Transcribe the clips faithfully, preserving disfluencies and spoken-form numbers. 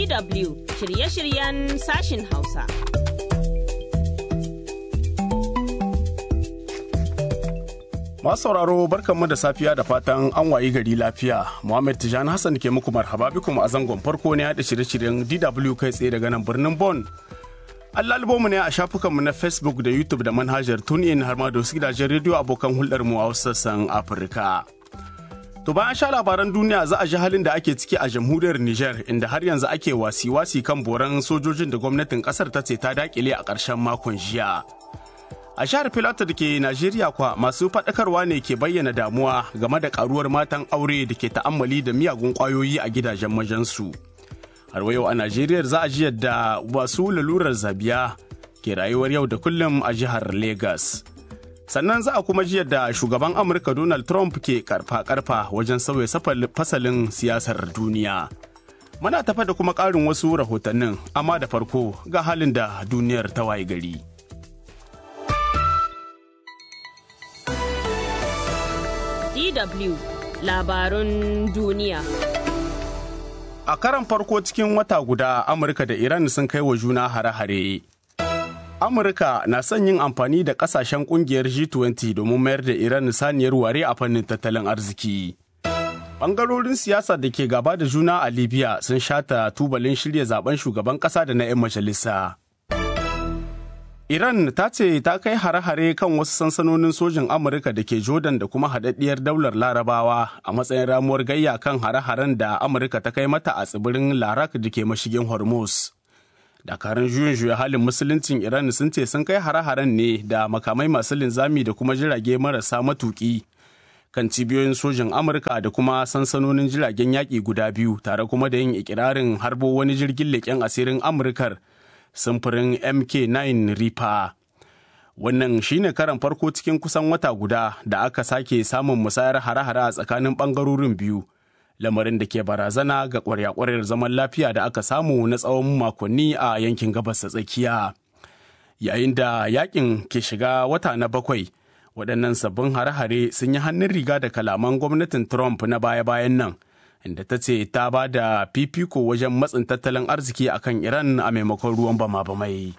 D W shirye-shiryen sashin Hausa. Masu sauraro barkanmu da safiya da fatan an wayi gari lafiya. Muhammad Tijani Hassan ke muku marhaba bikum a zangon farko ne haɗa shirye-shiryen D W kai tsaye daga nan birnin Bon. Allah albomu ne a shafukanmu na Facebook da YouTube da manhajar TuneIn har ma da wasu gidajen rediyo abokan hulɗarmu a wasu sassan Afirka. To bayan sha labaran duniya za a ji halin da ake ciki a jamhuriyar Niger inda har yanzu ake wasi-wasi kan boran sojojin da gwamnatin ƙasar ta ce ta dakile a ƙarshen makon jiya. A jihar Filato da ke Najeriya kwa masu faɗakarwa ne ke bayyana damuwa game da ƙaruwar matan aure da ke ta'ammali da miyagun ƙwayoyi a gidajen majansu. Har yau a Najeriya za a ji yadda wasu lalurar zabiya ke rayuwar yau da kullum a jihar Legas. Sannan za a kuma ji yadda shugaban Amurka Donald Trump ke karfa-karfa wajen sauya fasalin siyasar duniya. Muna tafa da kuma ƙarin wasu rahotannin, amma da farko ga halin da duniyar ta waye gari. D W labarun duniya. A karan farko cikin wata guda, Amurka da Iran sun kai wa juna hare-hare. Amurka na son yin amfani da kasashen kungiyar G twenty domin mayar da Iran saniyar ware a fannin tattalin arziki. Bangarorin siyasa da ke gaba da juna a Libya sun shata tubalin shirya zaben shugaban kasa da na 'yan majalisa. Iran ta ce ta kai hare-hare kan wasu sansanonin sojin Amurka da ke Jordan da kuma haɗaɗɗiyar daular Larabawa a matsayin ramuwar gayya kan hare-haren da Amurka ta kai mata a tsibirin Larak da ke mashigin Hormuz. Dakarun juyin juya halin musuluncin Iran sun ce sun kai hare-haren ne da makamai masu linzami da kuma jirage marasa matuƙi kan cibiyoyin sojin Amurka da kuma sansanonin jiragen yaƙi guda biyu tare kuma da yin ikirarin harbo wani jirgin leƙen asirin Amurkar samfurin M K nine Reaper. Wannan shine karan farko cikin kusan wata guda da aka sake samun musayar hare-hare a tsakanin ɓangarorin biyu, lamarin da ke barazana ga ƙwarya-ƙwaryar zaman lafiya da aka samu na tsawon makonni a yankin gabas ta tsakiya. Yayin da yakin ke shiga wata na bakwai, waɗannan sabbin hare-hare sun yi hannun riga da kalaman gwamnatin Trump na baya-bayan nan, inda ta ce ta ba da fifiko wajen matsin tattalin arziki a kan Iran a maimakon ruwan bama-bamai.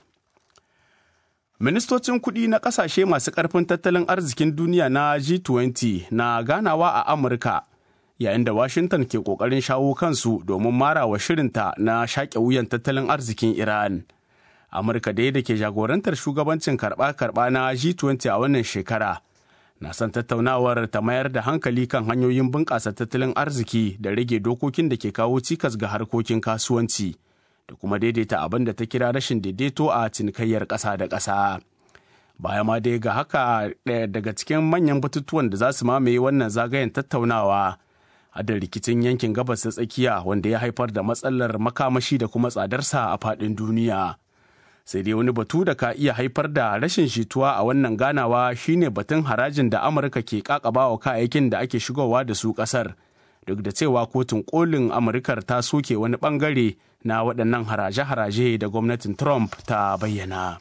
Ministocin kuɗi na ƙasashe masu ƙarfin tattalin arzikin duniya na G twenty na ganawa a Amurka, yayin da Washington ke ƙoƙarin shawo kansu domin mara wa shirinta na shaƙe wuyan tattalin arzikin Iran. Amurka dai da ke jagorantar shugabancin karɓa-karɓa na G twenty a wannan shekara, na son tattaunawar ta mayar da hankali kan hanyoyin bunƙasa tattalin arziki da rage dokokin da ke kawo cikas ga harkokin kasuwanci da kuma daidaita abin da ta kira rashin daidaito a cinikayyar ƙasa da ƙasa. Baya ma dai ga haka ɗaya daga cikin manyan batutuwan da za su mamaye wannan zagayen tattaunawa da rikicin yankin gabas ta tsakiya wanda ya haifar da matsalar makamashi da kuma tsadarsa a faɗin duniya. Sai dai wani batu da ka iya haifar da rashin jituwa a wannan ganawa shine batun harajin da Amurka ke kakabawa kayayyakin da ake shigowa da su kasar, duk da cewa kotun kolin Amurkar ta soke wani bangare na waɗannan haraje-haraje da gwamnatin Trump ta bayyana.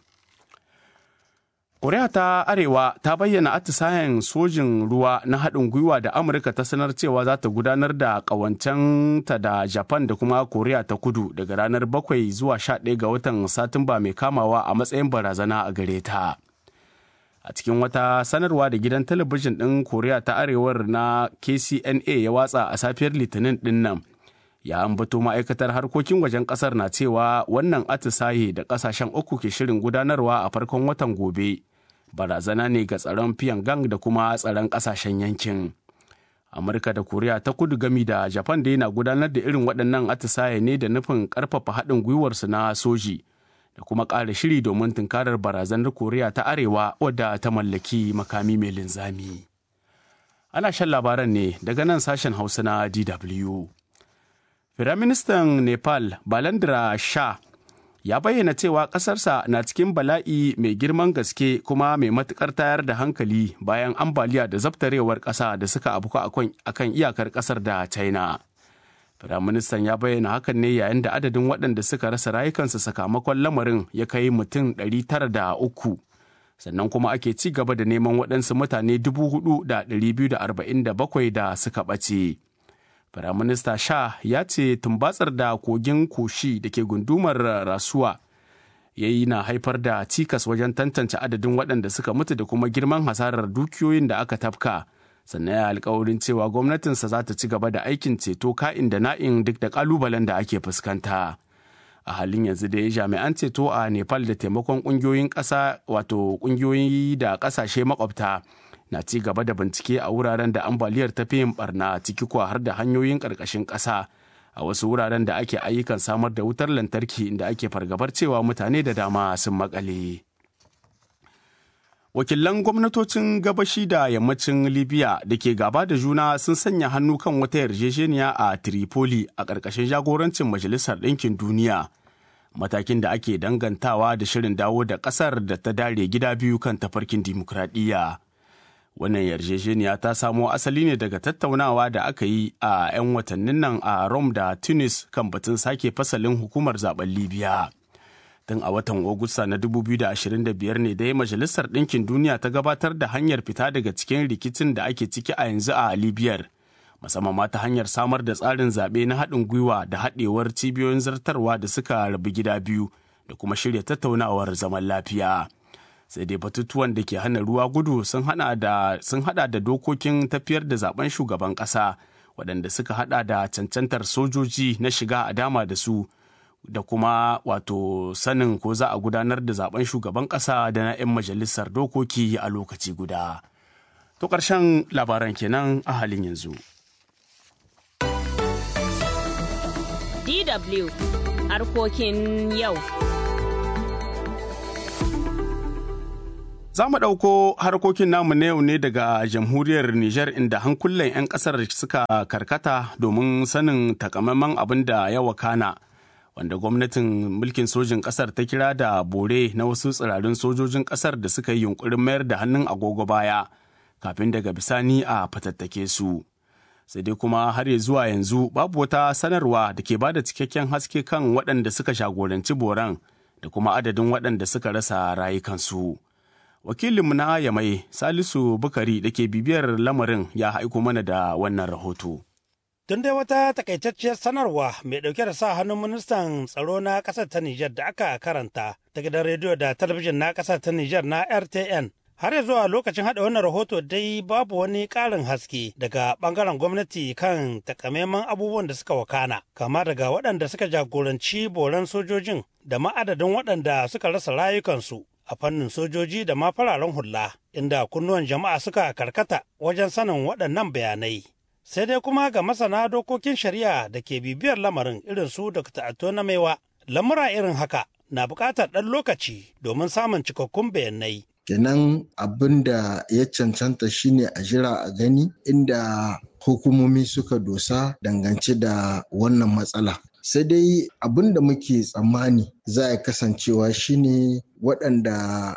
Koriya ta Arewa ta bayyana atisayen sojin ruwa na haɗin gwiwa da Amurka ta sanar cewa za ta gudanar da ƙawancenta da Japan da kuma Koriya ta Kudu daga ranar bakwai zuwa sha ɗaya ga watan Satumba mai kamawa a matsayin barazana a gare ta. A cikin wata sanarwa da gidan talabijin ɗin Koriya ta Arewar na K C N A ya watsa a safiyar Litinin ɗin nan, ya ambato ma'aikatar harkokin wajen ƙasar na cewa wannan atisaye da ƙasashen uku ke shirin gudanarwa a farkon watan gobe barazana ne ga tsaron Pyongyang da kuma tsaron ƙasashen yankin. Amurka da Koriya ta Kudu gami da Japan da yana gudanar da irin waɗannan atisaye ne da nufin ƙarfafa haɗin gwiwarsu na soji da kuma ƙara shiri domin tunkarar barazanar Koriya ta Arewa wadda ta mallaki makami mai linzami. Ana shan labaran ne daga nan sashen Hausa na D W. Firaministan Nepal Balandra Shah ya bayyana cewa ƙasarsa na cikin bala'i mai girman gaske kuma mai matuƙar tayar da hankali bayan ambaliya da zabtarewar ƙasa da suka abuka akan iyakar ƙasar da China. Firaministan ya bayyana hakan ne yayin da adadin waɗanda suka rasa rayukansu sakamakon lamarin ya kai mutum ɗari tara da uku. Sannan kuma ake ci gaba da neman waɗansu mutane dubu hudu da ɗari biyu da arba'in da bakwai da suka ɓace. Firaminista Sha ya ce tumbatsar da kogin Koshi da ke gundumar Rasuwa ya yi na haifar da cikas wajen tantance adadin waɗanda suka mutu da kuma girman hasarar dukiyoyin da aka tafka. Sannan ya alkawarin cewa gwamnatinsa za ta ci gaba da aikin ceto ka'in da na'in duk da ƙalubalen da ake fuskanta. A halin yanzu dai jami'an ceto a Nepal da taimakon ƙungiyoyin ƙasa wato ƙungiyoyi da ƙasashe makwabta na ci gaba da bincike a wuraren da ambaliyar ta fi yin barna ciki kuwa har da hanyoyin ƙarƙashin ƙasa a wasu wuraren da ake ayyukan samar da wutar lantarki inda ake fargabar cewa mutane da dama sun makale. Wakilan gwamnatocin gabashi da yammacin Libya da ke gaba da juna sun sanya hannu kan wata yarjejeniya a Tripoli a ƙarƙashin jagorancin Majalisar Ɗinkin Duniya. Matakin da ake dangantawa da shirin dawo da ƙasar da ta dare gida biyu kan tafarkin dimokuraɗiyya. Wannan yarjejeniya ta samo asali ne daga tattaunawa da aka yi a 'yan watannin nan a Rome da Tunis kan batun sake fasalin hukumar zaben Libya. Tun a watan Agusta na dubu biyu da ashirin da biyar ne dai Majalisar Ɗinkin Duniya ta gabatar da hanyar fita daga cikin rikicin da ake ciki a yanzu a Libyar, musamman ma ta hanyar samar da tsarin zaɓe na haɗin gwiwa da haɗewar cibiyoyin zartarwa da suka rabu gida biyu da kuma shirya tattaunawar zaman lafiya. Sai dai batutuwan da ke hana ruwa gudu sun hada da sun hada da dokokin tafiyar da zaben shugaban ƙasa waɗanda suka hada da cancantar sojoji na shiga a dama da su da kuma wato sanin ko za a gudanar da zaben shugaban ƙasa da na 'yan majalisar dokoki a lokaci guda. To ƙarshen labaran kenan a halin yanzu. D W harkokin yau. Za mu ɗauko harkokin namu na yau ne daga jamhuriyar Nijar inda hankulan 'yan ƙasar suka karkata domin sanin takamaiman abin da ya wakana. Wanda gwamnatin mulkin sojin ƙasar ta kira da bore na wasu tsirarin sojojin ƙasar da suka yi yunkurin mayar da hannun agogo baya kafin daga bisani a fatattake su. Sai dai kuma har zuwa yanzu babu wata sanarwa da ke bada cikakken haske kan waɗanda suka jagoranci boran da kuma adadin waɗanda suka rasa rayukansu. Wakilinmu na Yamai Salisu Bukari da ke bibiyar lamarin ya haiko mana da wannan rahoto. Tun dai wata takaitacciyar sanarwa mai ɗauke da sa hannun ministan tsaro na ƙasar ta Nijar da aka karanta ta gidan rediyo da talabijin na ƙasar ta Nijar na R T N. Har zuwa lokacin haɗa wannan rahoto dai babu wani ƙarin haske daga ɓangaren gwamnati kan takamaiman abubuwan da suka wakana, kama daga waɗanda suka jagoranci boran sojojin da ma'adadin waɗanda suka rasa rayukansu a fannin sojoji da ma fararen hula, inda kunnuwan jama'a suka karkata wajen sanin waɗannan bayanai. Sai dai kuma ga masana dokokin shari'a da ke bibiyar lamarin irin su Dokta Atto na Maiwa, lamura irin haka na buƙatar ɗan lokaci domin samun cikakkun bayanai. Kenan abin da ya cancanta shine a jira a gani inda hukumomi suka dosa dangance da wannan matsala. Sai dai abin da muke tsammani za a kasancewa shine waɗanda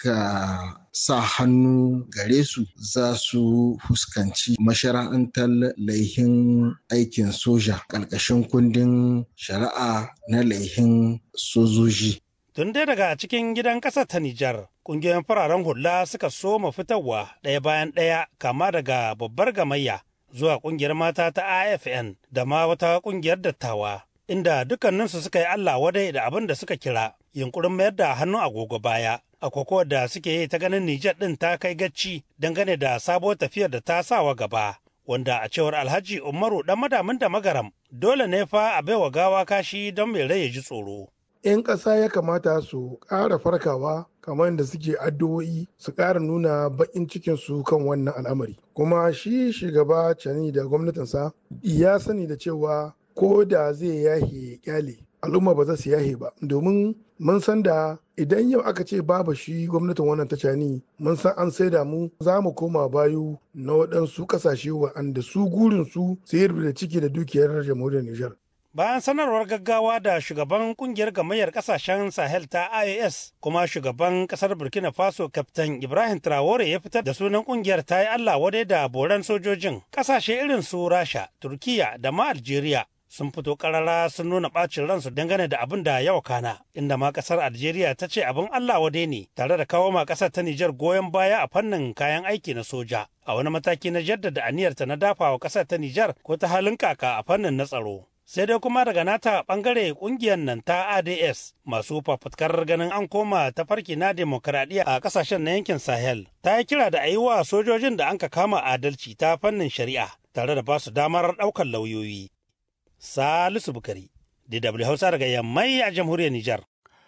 aka sa hannu gare su za su fuskanci mashara'antar laihin aikin soja ƙarƙashin kundin shari'a na laihin sojoji. Tun dai daga cikin gidan ƙasar ta Nijar, ƙungiyoyin fararen hula suka soma fitarwa ɗaya bayan ɗaya kama daga babbar gamayya zuwa ƙungiyar mata ta A F N da ma wata ƙungiyar dattawa, inda dukkaninsu suka yi Allah wadai da abin da suka kira yunkurin mayar da hannu agogo baya a kokowar da suke yi ta ganin Nijar ɗin ta kai gacci dangane da sabuwar tafiyar da ta sawa gaba, wanda a cewar Alhaji Umaru ɗan madamin da magaram dole ne fa a baiwa gawa kashi don mai rai ya ji tsoro. 'Yan ƙasa ya kamata su ƙara farkawa kamar da suke addu'o'i su ƙara nuna baƙin cikinsu kan wannan al'amari. Kuma shi shugaba Cani da gwamnatinsa ya sani da cewa ko da zai yahe kyale al'umma ba za su yahe ba, domin mun san da idan yau aka ce babu shi gwamnatin wannan ta Cani mun san an saida mu za mu koma bayu na waɗansu ƙasashe wa'anda su gurinsu su yi da ciki da dukiyar jamhuriyar Nijar. Bayan sanarwar gaggawa da shugaban kungiyar gamayyar kasashen Sahel ta I O S kuma shugaban kasar Burkina Faso Kaftan Ibrahim Traore ya fitar da sunan kungiyar ta yi Allah wadai da boran sojojin kasashe irin su Rasha, Turkiya da ma Algeria sun fito karara sun nuna ɓacin ransu dangane da abin da ya wakana, inda ma ƙasar Algeria ta ce abin Allah wade ne tare da kawo ma ƙasar ta Nijar goyon baya a fannin kayan aiki na soja. A wani mataki na jaddada aniyarta na dafa wa ƙasar ta Nijar ko ta halin kaka a fannin na tsaro. Sai dai kuma daga nata bangare kungiyar nan ta A D S masu fafutukar ganin an koma ta farki na demokradiyya a kasashen na yankin Sahel ta yi kira da a yi wa sojojin da an ka kama adalci ta fannin shari'a tare da ba su damar ɗaukar lauyoyi. Salisu Bukari, D W Hausa daga Yammai a jamhuriyar Nijar.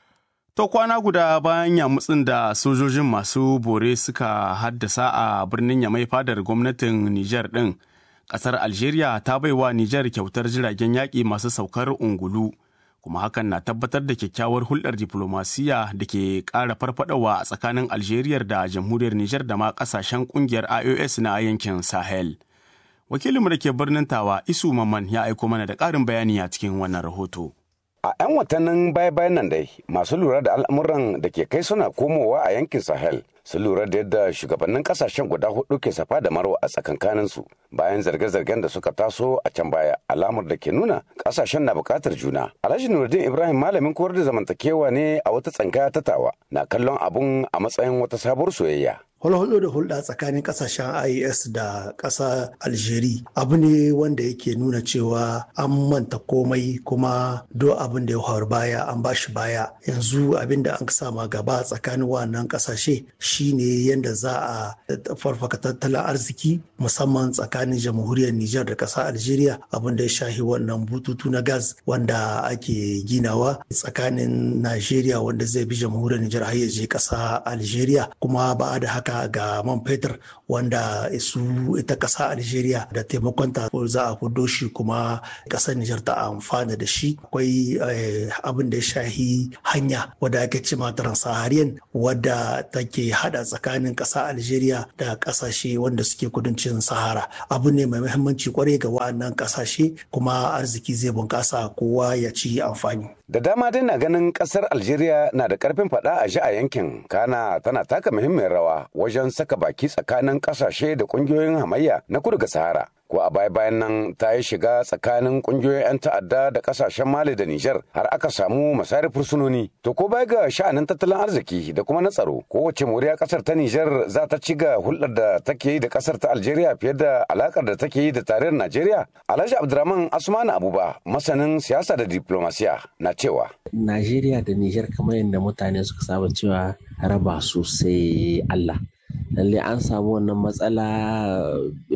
To kwana guda bayan yamutsin da sojojin masu bore suka haddasa a birnin Yamai fadar gwamnatin Nijar ɗin. Ƙasar Algeria ta baiwa Nijar kyautar jiragen yaƙi masu saukar ungulu, kuma hakan na tabbatar da kyakkyawar hulɗar diflomasiyya da ke ƙara farfaɗawa a tsakanin Algeria da jamhuriyar Nijar da ma ƙasashen ƙungiyar I O S na yankin Sahel. Wakilinmu da ke birnin Tawa, Isu Mamman, ya aiko mana da ƙarin bayani a cikin wannan rahoto. A 'yan watannin baya-bayan nan dai, masu lura da al'amuran da ke kai suna komowa a yankin Sahel sun lura da yadda shugabannin kasashen guda hudu ke safa da marwa a tsakankaninsu bayan zarge-zargen da suka taso a can baya, alamar da ke nuna kasashen na bukatar juna. Alhaji Nuruddin Ibrahim, malamin koyar da zamantakewa ne a wata tsangaya ta Tawa, na kallon abun a matsayin wata sabuwar soyayya. Hulhudu da hulɗa tsakanin ƙasashen I A S da ƙasa Algeria abu ne wanda yake nuna cewa an manta komai, kuma do abin da ya faru baya an ba shi baya. Yanzu abin da an sama gaba tsakanin wannan ƙasashe shine yadda za a farfaka tattalin arziki, musamman tsakanin jamhuriyar Nijar da ƙasa Algeria, abin da ya shahi wannan bututu na gas wanda ake ginawa tsakanin Najeriya wanda zai bi jamhuriyar Nijar har ya je ƙasa Algeria, kuma ba da haka ga man fetur wanda su ita ƙasa Algeria da taimakonta za a kudo shi kuma ƙasar Nijar ta amfana da shi. Akwai abin da ya shahi hanya wadda ake cema Trans-Saharian wadda take hada tsakanin ƙasa Algeria da ƙasashe wanda suke kudancin Sahara. Abu ne mai muhimmanci kwarai ga wa'annan ƙasashe, kuma arziki zai bunƙasa kowa ya ci amfani. Da dama dai na ganin ƙasar Algeria na da ƙarfin faɗa a ji a yankin, kana tana taka muhimmiyar rawa wajen saka baki tsakanin ƙasashe da ƙungiyoyin hamayya na kudu ga Sahara. Ko a baya bayan nan ta yi shiga tsakanin ƙungiyoyin 'yan ta'adda da ƙasashen Mali da Nijar har aka samu masarar fursunoni. To ko baya ga sha'anin tattalin arziki da kuma na tsaro, kowace moriya ƙasar ta Nijar za ta ci ga hulɗar da take yi da ƙasar ta Algeria fiye da alaƙar da take yi da tarayyar Najeriya? Alhaji Abdurrahman Asmanu Abuba, masanin siyasa da diplomasiya, na cewa Najeriya da Nijar kamar yadda mutane suka saba cewa raba su sai Allah. Lalle an samu wannan matsala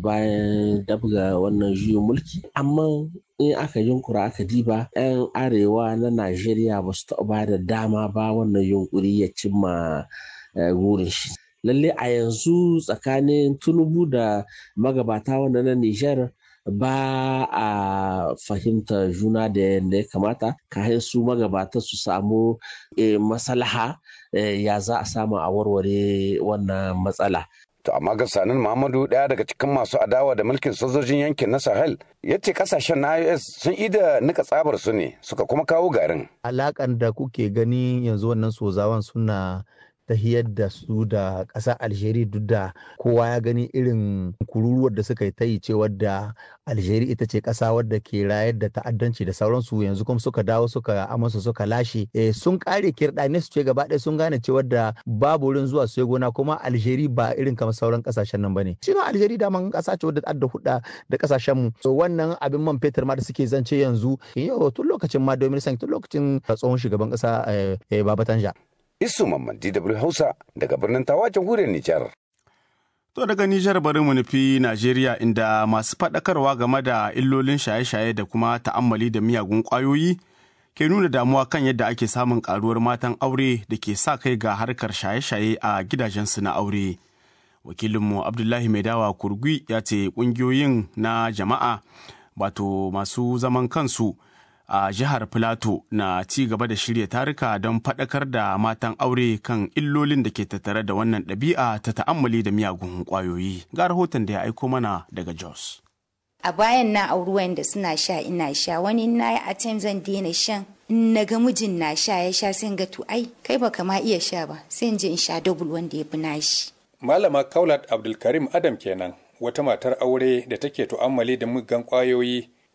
bayan dabga wannan juyin mulki, amma in aka yunkura aka diba 'yan arewa na Najeriya ba su taɓa da dama ba wannan yunkuri ya cimma gurin shi. Lalle a yanzu tsakanin Tinubu da magabata wanda na Nijar ba a fahimta juna da yadda ya kamata, kayan su magabata su samu maslaha ya za a samu a warware wannan matsala. To amma ga Sanin Muhammadu, ɗaya daga cikin masu adawa da mulkin sojojin yankin na Sahel, ya ce kasashen na I O S sun ida nika tsabar su ne suka kuma kawo garin. Alakan da kuke gani yanzu wannan sozawan suna tahiyar da su da ƙasar Algeria, duk da kowa ya gani irin kururuwar da suka yi ta yi ce wadda Algeria ita ce ƙasa wadda ke rayar da ta'addanci da sauransu, yanzu kuma suka dawo suka amansu suka lashe. E, sun kare kirɗane su ce gaba ɗaya sun gane ce wadda babu wurin zuwa su gona, kuma Algeria ba irin kamar sauran ƙasashen nan bane. Shi ma Algeria daman ƙasa ce wadda adda hudda da ƙasashen mu. So wannan abin man fetur ma da suke zance yanzu yau tun lokacin ma domin san tun lokacin tsohon shugaban ƙasa Baba Tanja. Isu Mamman, D W Hausa, daga birnin Tawa, jamhuriyar Nijar. To daga Nijar bari mu nufi Najeriya, inda masu faɗakarwa game da illolin shaye-shaye da kuma ta'ammali da miyagun ƙwayoyi ke nuna damuwa kan yadda ake samun ƙaruwar matan aure da ke sa kai ga harkar shaye-shaye a gidajensu na aure. Wakilinmu Abdullahi Maidawa Kurgui ya ce ƙungiyoyin na jama'a, wato masu zaman kansu, a jihar Filato na ci gaba da shirya taruka don faɗakar da matan aure kan illolin da ke tattare da wannan ɗabi'a ta ta'ammali da miyagun ƙwayoyi. Ga rahoton da ya aiko mana daga Jos. A bayan na auri wanda suna sha ina sha, wani na yi a zan daina shan, in na ga mijin na sha ya sha sai ga to ai kai baka ma iya sha ba, sai in je in sha double wanda ya fi nashi. Malama Kaulat Abdulkarim Adam kenan, wata matar aure da take tu'ammali da muggan ƙwayoyi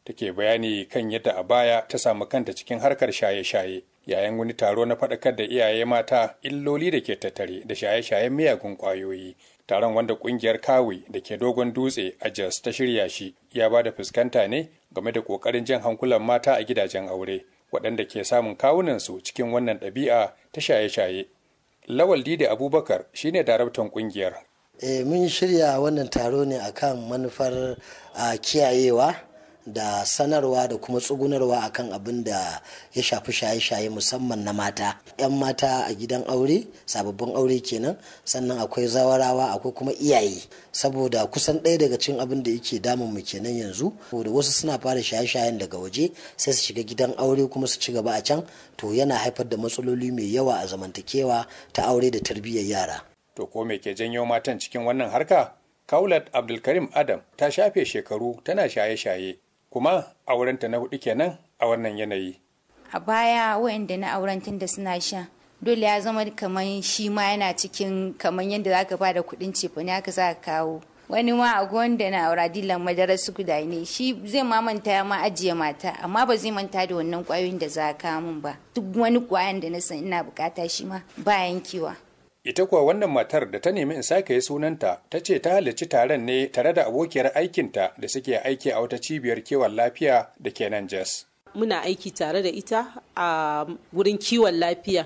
take bayani kan yadda a baya ta samu kanta cikin harkar shaye-shaye yayin wani taro na faɗakar da iyaye mata illoli da ke tattare da shaye-shayen miyagun ƙwayoyi. Taron wanda ƙungiyar Kawi da ke Dogon Dutse a Jos ta shirya shi ya ba da fuskanta ne game da ƙoƙarin jan hankulan mata a gidajen aure waɗanda ke samun kawunansu cikin wannan ɗabi'a ta shaye-shaye. Lawal Dide Abubakar shine daraktan ƙungiyar. E, mun shirya wannan taro ne akan manufar a kiyayewa da sanarwa da kuma tsugunarwa akan abin da ya shafi shaye-shaye musamman na mata 'yan mata a gidan aure sababbin aure kenan, sannan akwai zawarawa akwai kuma iyaye, saboda kusan ɗaya daga cikin abin da yake damun mu kenan yanzu, saboda wasu suna fara shaye-shayen daga waje sai su shiga gidan aure kuma su ci gaba a can, to yana haifar da matsaloli mai yawa a zamantakewa ta aure da tarbiyyar yara. To ko me ke janyo matan cikin wannan harka? Kaulat Abdulkarim Adam ta shafe shekaru tana shaye-shaye, kuma aurenta na hudu kenan a wannan yanayi. A baya wayanda na auren tun da suna sha, dole ya zama kamar shi ma yana cikin kamar yadda zaka ba da kuɗin cefa ne haka za ka kawo. Wani ma a wanda na aura dilan madarar su guda ne, shi zai ma manta ya ma ajiye mata, amma ba zai manta da wannan ƙwayoyin da za ka min ba. Duk wani ƙwayan da na san ina bukata shi ma ba yankewa. Ita kuwa wannan matar da ta nemi in sake yi sunanta ta ce ta halarci taron ne tare da abokiyar aikinta da suke aiki a wata cibiyar kiwon lafiya da ke nan Jos. Muna aiki tare da ita a wurin kiwon lafiya.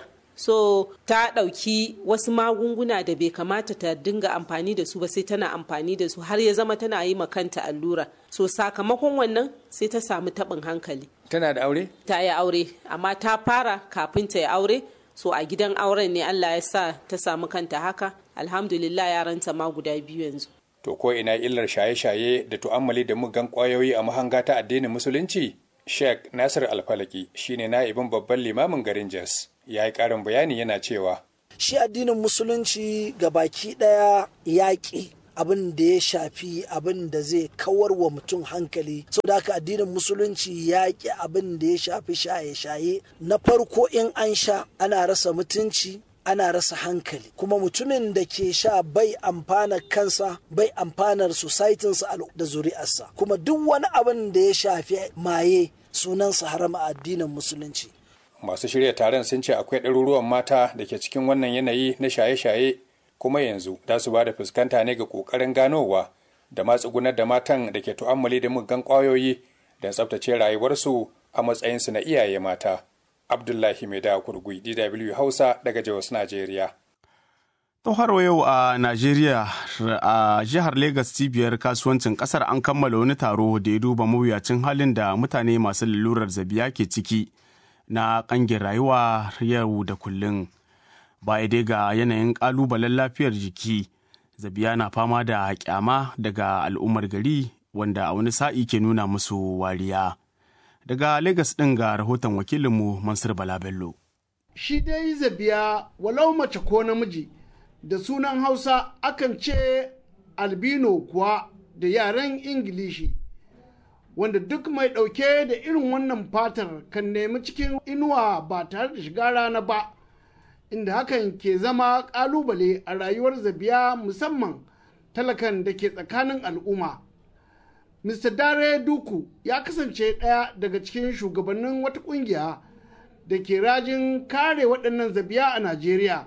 So ta ɗauki wasu magunguna da bai kamata ta dinga amfani da su ba sai tana amfani da su har ya zama tana yi ma kanta allura. So sakamakon wannan sai ta samu taɓin hankali. Tana da aure? Ta yi aure, amma ta fara kafin ta yi aure. So a gidan auren ne Allah ya sa ta samu kanta haka, alhamdulillah yaranta ma guda biyu yanzu. To ko ina illar shaye-shaye da tu'ammali da muggan ƙwayoyi a mahanga ta addinin musulunci? Sheikh Nasir Alfalaki shine na'ibin babban limamin garin Jos. Ya yi ƙarin bayani yana cewa. Shi addinin musulunci ga baki ɗaya yaƙi abin da ya shafi abin da zai kawar wa mutum hankali, sau da haka addinin musulunci ya ƙi abin da ya shafi shaye-shaye. Na farko in an sha ana rasa mutunci, ana rasa hankali, kuma mutumin da ke sha bai amfana kansa, bai amfanar societinsa da zuri'arsa, kuma duk wani abin da ya shafi maye sunansa haram a addinin musulunci. Masu shirya taron sun ce akwai ɗaruruwan mata da ke cikin wannan yanayi na shaye-shaye, kuma yanzu za su ba da fuskanta ne ga ƙoƙarin ganowa da matsugunar da matan da ke tu'ammali da muggan ƙwayoyi don tsabtace rayuwarsu a matsayinsu na iyaye mata. Abdullahi Maida Kurgui, D W Hausa daga Jos, Najeriya. To har yau a Najeriya, a jihar Legas cibiyar kasuwancin kasar an kammala wani taro da ya duba mawuyacin halin da mutane masu lalurar zabiya ke ciki na ƙangin rayuwa yau da kullum. Baya dai ga yanayin ƙalubalen lafiyar jiki, zabiya na fama da kyama daga al'ummar gari wanda a wani sa'i ke nuna musu wariya. Daga Legas ɗin ga rahoton wakilinmu Mansur Bala Bello. Shi dai zabiya walau mace ko namiji da sunan Hausa akan ce albino kuwa da yaren Ingilishi, wanda duk mai ɗauke da irin wannan fatar kan nemi cikin inuwa ba tare da shiga rana ba, inda hakan ke zama ƙalubale a rayuwar zabiya musamman talakan da ke tsakanin al'umma. Mister Dare Duku ya kasance ɗaya daga cikin shugabannin wata ƙungiya da ke rajin kare waɗannan zabiya a Najeriya.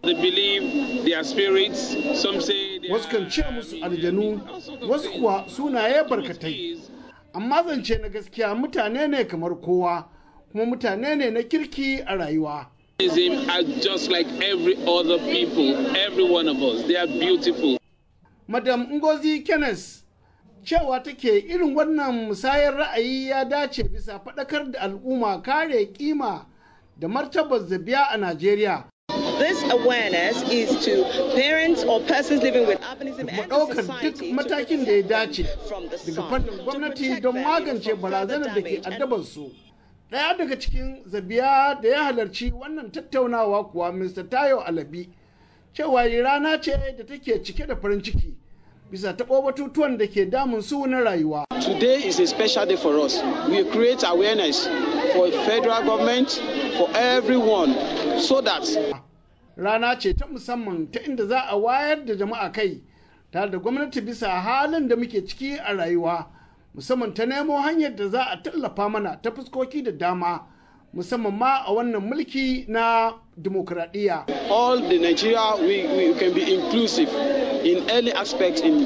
Wasu kan ce musu aljanu, wasu kuwa sunaye barkatai. Amma zance na gaskiya mutane ne kamar kowa, kuma mutane ne na kirki a rayuwa. Just like every other people, every one of us, they are beautiful. Madam Ngozi Kenneth cewa take irin wannan musayar ra'ayi ya dace bisa faɗakar da al'umma kare kima da martabar zabiya a Najeriya. This awareness is to parents or persons living with albinism and society. Duk matakin da ya dace daga fannin gwamnati don magance barazanar da ke addabar su. Ɗaya daga cikin zabiya da ya halarci wannan tattaunawa kuwa Mister Tayo Alabi cewa rana ce da take cike da farin ciki bisa taɓo batutuwan da ke damun su na rayuwa. Today is a special day for us. We create awareness for federal government, for everyone, so that rana ce ta musamman ta inda za a wayar da jama'a kai tare da gwamnati bisa halin da muke ciki a rayuwa musamman ta nemo hanyar da za a tallafa mana ta fuskoki da dama, musamman ma a wannan mulki na dimokuraɗiyya. All the Nigeria we, we can be inclusive in any aspect in.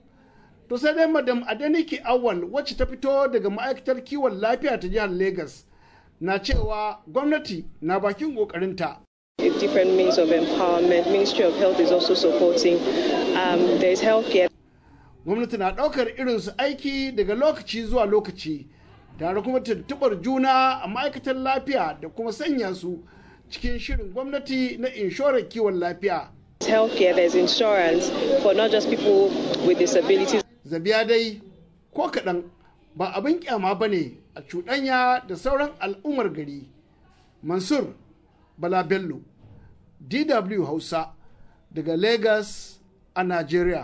To sai dai Madam Adeniki Awal wacce ta fito daga ma'aikatar kiwon lafiya ta jihar Lagos na cewa gwamnati na bakin ƙoƙarinta. Different means of empowerment. Ministry of Health is also supporting. Um, there is healthcare. Gwamnati na ɗaukar irinsu aiki daga lokaci zuwa lokaci, tare kuma tuntuɓar juna a ma'aikatar lafiya da kuma sanya su cikin shirin gwamnati na inshorar kiwon lafiya. Healthcare, there's insurance for not just people with disabilities. Zabiya dai ko kaɗan ba abin kyama ba ne a cuɗanya da sauran al'ummar gari. Mansur Bala Bello, D W Hausa, daga Lagos a Najeriya.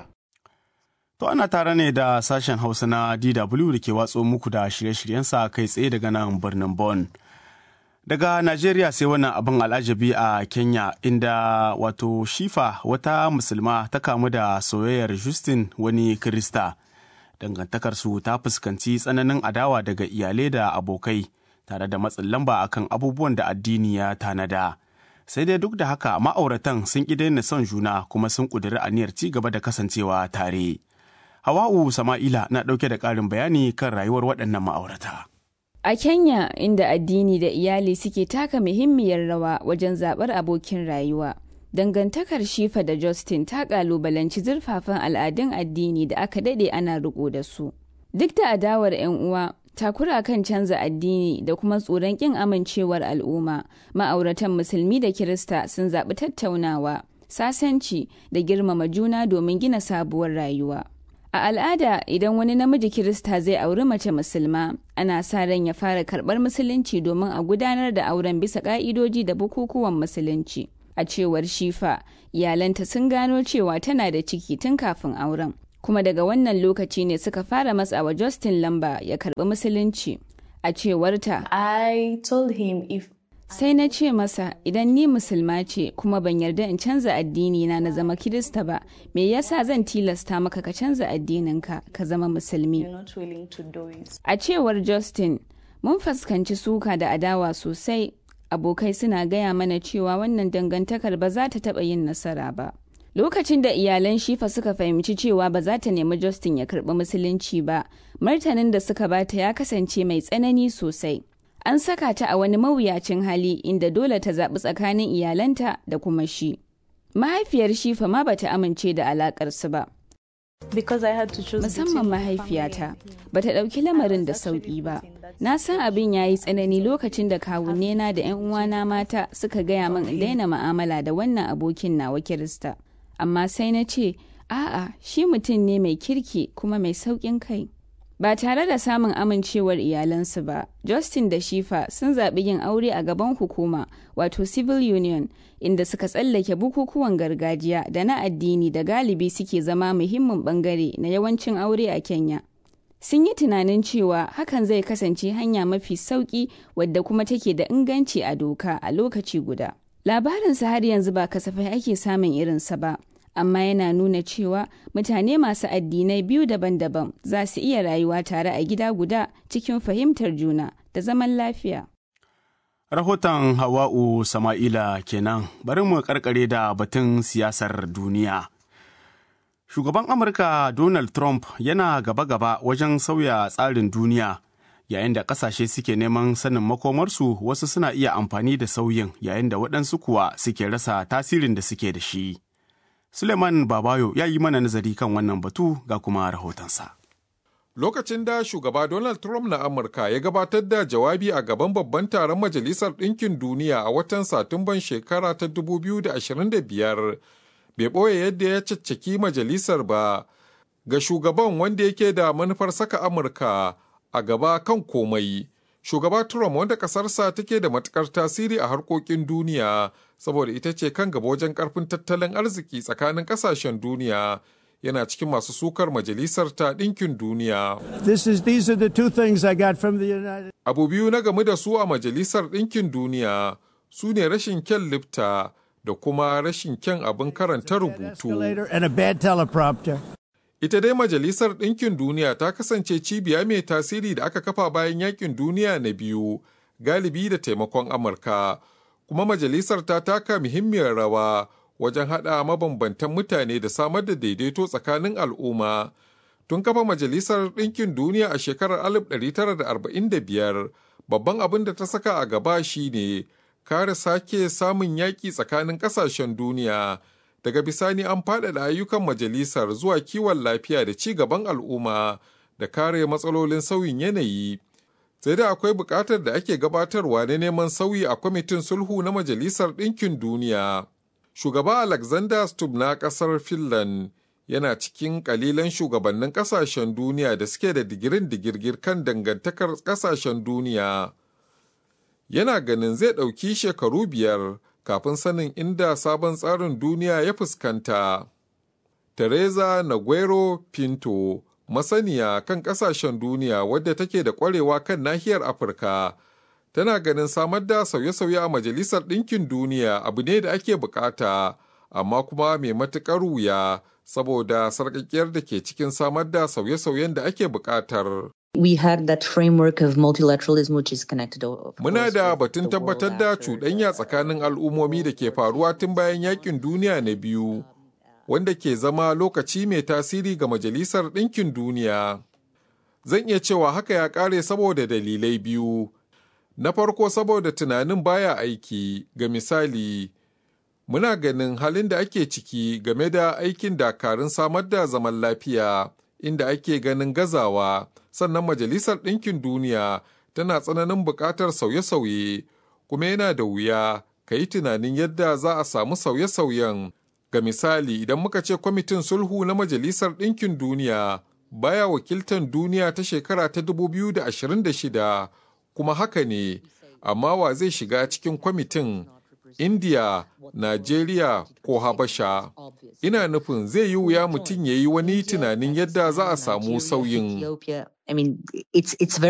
To ana tare ne da sashen Hausa na D W da ke watso muku da shirye-shiryensa kai tsaye daga nan birnin Bonn. Daga Najeriya sai wannan abin al'ajabi a Kenya, inda wato Shifa wata musulma ta kamu da soyayyar Justin wani Kirista. Dangantakarsu ta fuskanci tsananin adawa daga iyalai da abokai, tare da matsin lamba akan abubuwan da addini ya tanada. Sai dai duk da haka ma'auratan sun ƙi daina son juna kuma sun ƙudiri aniyar ci gaba da kasancewa tare. Hawa'u Sama'ila na ɗauke da ƙarin bayani kan rayuwar waɗannan ma'aurata. A Kenya, inda addini da iyali suke taka muhimmiyar rawa wajen zaɓar abokin rayuwa, dangantakar Shifa da Justin ta ƙalubalanci zurfafan al'adun addini da aka daɗe ana riƙo da su. Duk da adawar 'yan uwa, takura kan canza addini da kuma tsoron ƙin amincewar al'umma, ma'auratan musulmi da Kirista sun zaɓi tattaunawa, sasanci da girmama juna domin gina sabuwar rayuwa. A al'ada, idan wani namiji Kirista zai auri mace musulma, ana sa ran ya fara karɓar musulunci domin a gudanar da auren bisa ƙa'idoji da bukukuwan musulunci. A cewar Shifa, iyalanta sun gano cewa tana da ciki tun kafin auren, kuma daga wannan lokaci ne suka fara matsawa Justin lamba ya karɓi musulunci. A cewarta, I told him if sai na ce masa idan ni musulma ce kuma ban yarda in canza addini na na zama Kirista ba, me yasa zan tilasta maka ka canza addininka ka zama musulmi? A cewar Justin, mun fuskanci suka da adawa sosai, abokai suna gaya mana cewa wannan dangantakar ba za ta taɓa yin nasara ba. Lokacin da iyalan Shifa suka fahimci cewa ba za ta nemi Justin ya karɓi musulunci ba, martanin da suka bata ya kasance mai tsanani sosai. An saka ta a wani mawuyacin hali inda dole ta zaɓi tsakanin iyalanta da kuma shi. Mahaifiyar Shifa ma bata amince da alaƙarsu ba. Musamman mahaifiyata, bata ɗauki lamarin da sauƙi ba. Na san abin ya yi tsanani lokacin da kawunnena da 'yan uwana mata suka gaya min in daina ma'amala da wannan abokin nawa Kirista. Amma sai na ce, a'a, shi mutum ne mai kirki kuma mai sauƙin kai. Ba tare da samun amincewar iyalansu ba, Justin da Shifa sun zaɓi yin aure a gaban hukuma, wato civil union, inda suka tsallake bukukuwan gargajiya da na addini da galibi suke zama muhimmin ɓangare na yawancin aure a Kenya. Sun yi tunanin cewa hakan zai kasance hanya mafi sauƙi wadda kuma take da inganci a doka a lokaci guda. Labarinsa har yanzu ba kasafai ake samun irinsa ba. Amma yana nuna cewa mutane masu addinai biyu daban-daban za su iya rayuwa tare a gida guda cikin fahimtar juna da zaman lafiya. Rahoton Hawa'u Sama'ila kenan, bari mu karkare da batun siyasar duniya. Shugaban Amurka Donald Trump yana gaba-gaba wajen sauya tsarin duniya, yayin da ƙasashe suke neman sanin makomarsu, wasu suna iya amfani da sauyin yayin da waɗansu kuwa suke rasa tasirin da suke da shi. Suleiman Babayo ya yi mana nazari kan wannan batu ga kuma rahotonsa. Lokacin da shugaba Donald Trump na Amurka ya gabatar da jawabi a gaban babban taron Majalisar Ɗinkin Duniya a watan Satumban shekara ta dubu biyu da ashirin da biyar, bai ɓoye yadda ya caccaki majalisar ba. Ga shugaban wanda yake da manufar saka Amurka a gaba kan komai, shugaba Trump wanda ƙasarsa take da matuƙar tasiri a harkokin duniya, saboda ita ce kan gaba wajen karfin tattalin arziki tsakanin kasashen duniya, yana cikin masu sukar majalisar ta ɗinkin duniya. Abu biyu na game da su a majalisar ɗinkin duniya su ne rashin kyan lifta da kuma rashin kyan abin karanta rubutu. Ita dai Majalisar Ɗinkin Duniya ta kasance cibiya mai tasiri da aka kafa bayan yakin duniya na biyu, galibi da taimakon Amurka, kuma majalisar ta taka muhimmiyar rawa wajen haɗa mabambantan mutane da samar da daidaito tsakanin al'umma. Tun kafa Majalisar Ɗinkin Duniya a shekarar alif ɗari tara da arba'in da biyar, babban abin da ta saka a gaba shine kare sake samun yaƙi tsakanin ƙasashen duniya. Daga bisani an faɗaɗa ayyukan majalisar zuwa kiwon lafiya da ci gaban al'umma da kare matsalolin sauyin yanayi. Sai da akwai buƙatar da ake gabatarwa na neman sauyi a kwamitin sulhu na Majalisar Ɗinkin Duniya. Shugaba Alexander Stubb na ƙasar Finland yana cikin ƙalilan shugabannin ƙasashen duniya da suke da digirin digirgir kan dangantakar ƙasashen duniya. Yana ganin zai ɗauki shekaru biyar kafin sanin inda sabon tsarin duniya ya fuskanta. Teresa Naguero Pinto, masaniya kan ƙasashen duniya wadda take da ƙwarewa kan nahiyar Afirka, tana ganin samar da sauye-sauye a Majalisar Ɗinkin Duniya abu ne da ake bukata, amma kuma mai matuƙar wuya saboda sarƙaƙƙiyar da ke cikin samar da sauye-sauyen da ake buƙatar. We had that framework of multilateralism which is connected. Muna da batun tabbatar da cuɗanya tsakanin al'ummomi da ke faruwa tun bayan yakin duniya na biyu, wanda ke zama lokaci mai tasiri ga Majalisar Ɗinkin Duniya. Zan iya cewa haka ya ƙare saboda dalilai biyu. Na farko saboda tunanin baya aiki, ga misali, muna ganin halin da ake ciki game da aikin dakarun samar da zaman lafiya, inda ake ganin gazawa. Sannan Majalisar Ɗinkin Duniya tana tsananin buƙatar sauye-sauye, kuma yana da wuya ka yi tunanin yadda za a samu sauye-sauyen. Ga misali, idan muka ce kwamitin sulhu na Majalisar Ɗinkin Duniya baya wakiltar duniya ta shekara ta dubu biyu da ashirin da shida, kuma haka ne, amma wa zai shiga cikin kwamitin? Indiya, Najeriya ko Habasha. Ina nufin zai yi wuya mutum ya yi wani tunanin yadda za a samu sauyin. I mean, it's, it's very